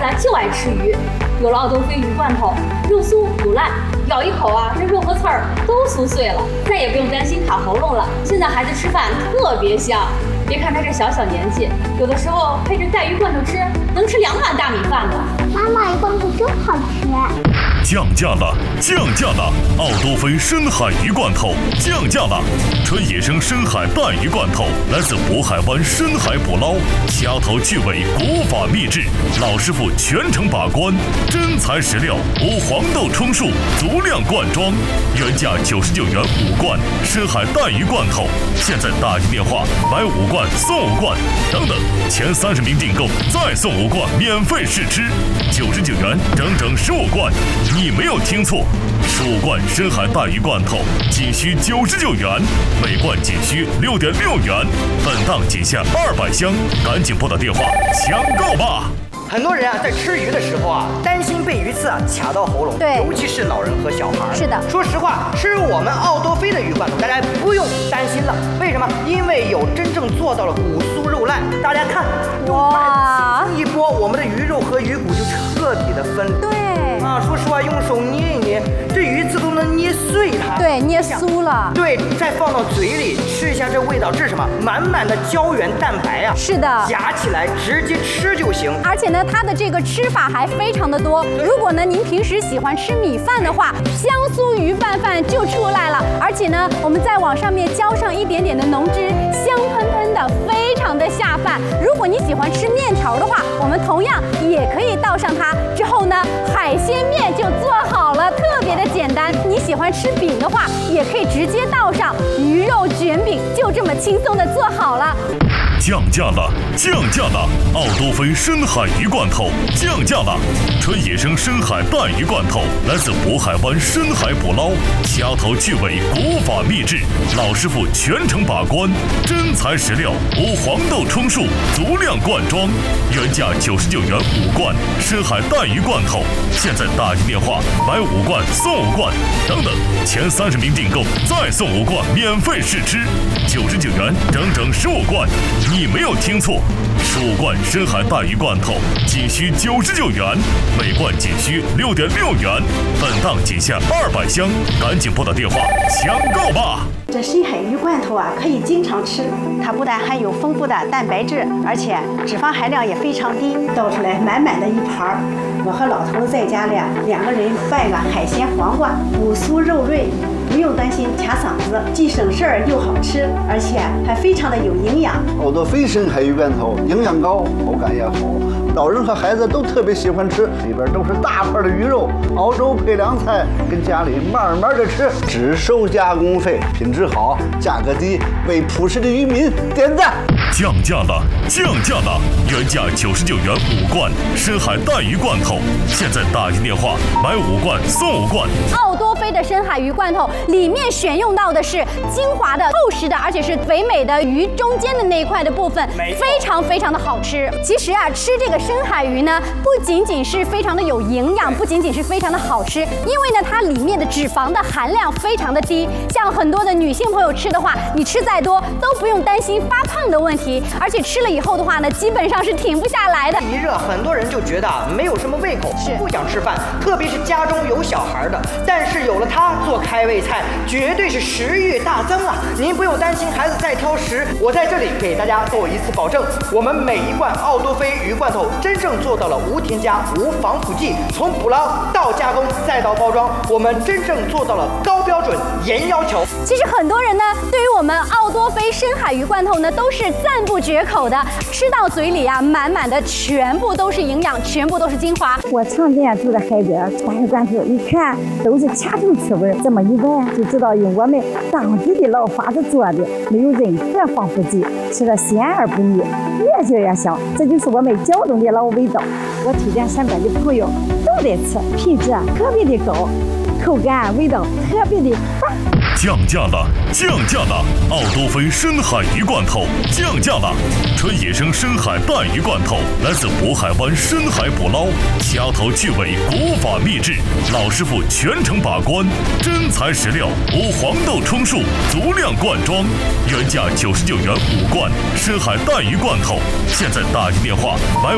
呢就爱吃鱼，有了奥多菲鱼罐头，又酥又烂，咬一口啊，这肉和刺儿都酥碎了，再也不用担心卡喉咙了。现在孩子吃饭特别香，别看他这小年纪，有的时候配着带鱼罐头吃，能吃2碗大米饭的。 妈妈，鱼罐头真好吃。 降价了，降价了！奥多菲深海鱼罐头降价了，纯野生深海带鱼罐头，来自渤海湾深海捕捞，掐头去尾，古法秘制，老师傅全程把关，真材实料，无黄豆充数，足量灌装，原价99元5罐深海带鱼罐头，现在打进电话买5罐送5罐，等等，前30名订购再送5罐免费试吃，99元整整15罐。你没有听错，15罐深海带鱼罐头仅需99元，每罐仅需6.6元，本档仅限200箱，赶紧拨打电话抢购吧！ 很多人啊，在吃鱼的时候啊，担心被鱼刺啊卡到喉咙， 对， 尤其是老人和小孩。 是的， 说实话，吃我们奥多菲的鱼罐头，大家不用担心了。为什么？因为有真正做到了骨酥肉烂。大家看， 哇， 一拨，我们的鱼肉和鱼骨就彻底的分离。 对。 啊，说实话，用手捏一捏，这鱼刺都能捏碎它。 对，捏酥了。 对，再放到嘴里吃一下，这味道，这是什么？满满的胶原蛋白啊！ 是的， 夹起来直接吃就行。 而且呢，它的这个吃法还非常的多。如果呢您平时喜欢吃米饭的话，香酥鱼拌饭就出来了。而且呢，我们再往上面浇上一点点的浓汁，香喷喷的，非常的下饭。如果你喜欢吃面条的话，我们同样也可以倒上它。之后呢，海鲜面就做好了，特别的简单。你喜欢吃饼的话，也可以直接倒上鱼肉卷饼，就这么轻松的做好了。 降价了，降价了！奥多菲深海鱼罐头降价了，纯野生深海带鱼罐头，来自渤海湾深海捕捞，掐头去尾，古法秘制，老师傅全程把关，真材实料，无黄豆充数，足量灌装，原价99元5罐深海带鱼罐头，现在打进电话买5罐送5罐，等等，前30名订购再送5罐免费试吃，99元整整15罐。你没有听错，15罐深海带鱼罐头仅需99元，每罐仅需6.6元，本档仅限200箱，赶紧拨打电话抢购吧！ 这深海鱼罐头啊，可以经常吃，它不但含有丰富的蛋白质，而且脂肪含量也非常低，倒出来满满的一盘儿。我和老头在家里2个人拌个海鲜黄瓜，骨酥肉脆，不用担心卡嗓子，既省事儿又好吃，而且还非常的有营养。 奥多菲深海鱼罐头营养高，口感也好，老人和孩子都特别喜欢吃，里边都是大块的鱼肉，熬粥配凉菜，跟家里慢慢的吃，只收加工费，品质好，价格低，为朴实的渔民点赞。 降价了，降价了！原价99元5罐深海带鱼罐头，现在打进电话买5罐送5罐。 奥多菲的深海鱼罐头里面选用到的是精华的、厚实的，而且是肥美的鱼中间的那一块的部分，非常非常的好吃。其实啊，吃这个深海鱼呢，不仅仅是非常的有营养，不仅仅是非常的好吃，因为呢，它里面的脂肪的含量非常的低。像很多的女性朋友吃的话，你吃再多都不用担心发胖的问题，而且吃了以后的话呢，基本上是停不下来的。 一热，很多人就觉得没有什么胃口，不想吃饭，特别是家中有小孩的。但是有了它做开胃菜，绝对是食欲大增啊！您不用担心孩子再挑食，我在这里给大家做一次保证，我们每一罐奥多菲鱼罐头真正做到了无添加、无防腐剂，从捕捞到加工再到包装，我们真正做到了高标准、严要求。 其实很多人呢，对于我们奥多菲深海鱼罐头呢，都是赞不绝口的，吃到嘴里啊，满满的全部都是营养，全部都是精华。 我常见住的孩子大鱼罐头，一看都是掐头去味，这么一闻就知道用我们当地的老法子做的，没有任何防腐剂，吃了鲜而不腻，越嚼越香，这就是我们胶东的老味道。我推荐身边的朋友都得吃，品质特别的高，口感味道特别的棒。 降价了，降价了！奥多菲深海鱼罐头降价了，纯野生深海带鱼罐头，来自渤海湾深海捕捞，掐头去尾，古法秘制，老师傅全程把关，真材实料，无黄豆充数，足量灌装，原价99元5罐深海带鱼罐头，现在打进电话买